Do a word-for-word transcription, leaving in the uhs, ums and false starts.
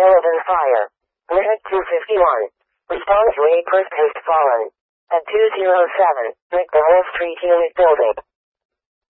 Eleven fire. Limit two fifty-one. Response rate first has fallen. At two oh seven, make the whole street unit building.